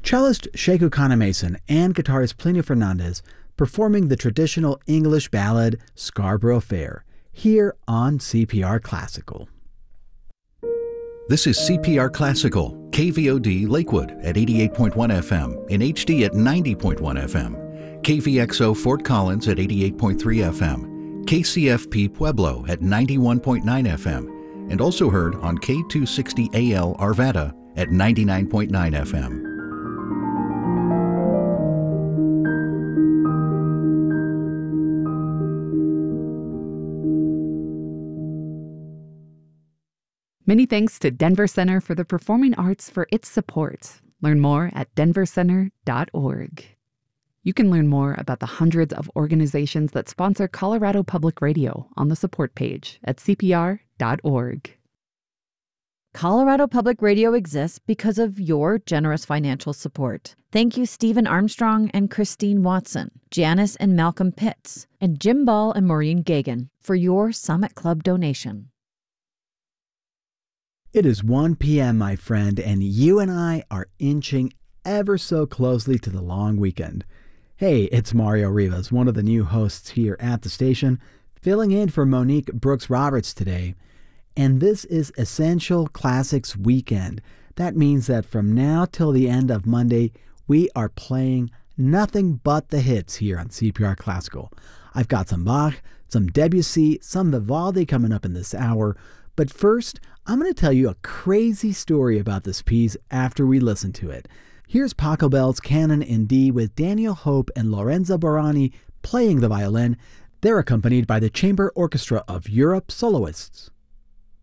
Cellist Sheku Kana-Mason and guitarist Plinio Fernandez performing the traditional English ballad Scarborough Fair, here on CPR Classical. This is CPR Classical, KVOD Lakewood at 88.1 FM, in HD at 90.1 FM, KVXO Fort Collins at 88.3 FM, KCFP Pueblo at 91.9 FM, and also heard on K260AL Arvada at 99.9 FM. Many thanks to Denver Center for the Performing Arts for its support. Learn more at denvercenter.org. You can learn more about the hundreds of organizations that sponsor Colorado Public Radio on the support page at cpr.org. Colorado Public Radio exists because of your generous financial support. Thank you, Stephen Armstrong and Christine Watson, Janice and Malcolm Pitts, and Jim Ball and Maureen Gagan for your Summit Club donation. It is 1 p.m., my friend, and you and I are inching ever so closely to the long weekend. Hey, it's Mario Rivas, one of the new hosts here at the station, filling in for Monique Brooks-Roberts today. And this is Essential Classics Weekend. That means that from now till the end of Monday, we are playing nothing but the hits here on CPR Classical. I've got some Bach, some Debussy, some Vivaldi coming up in this hour. But first, I'm going to tell you a crazy story about this piece after we listen to it. Here's Pachelbel's Canon in D with Daniel Hope and Lorenzo Barani playing the violin. They're accompanied by the Chamber Orchestra of Europe soloists.